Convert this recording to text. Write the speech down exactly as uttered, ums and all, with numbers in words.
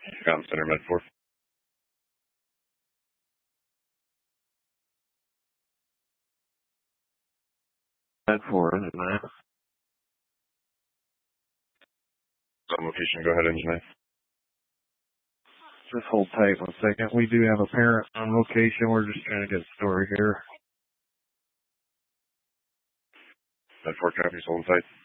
Com Center, Med four. Med four, engine nine. On location, go ahead, engine nine. Just hold tight one second. We do have a parent on location. We're just trying to get a story here. Med four copies, hold tight.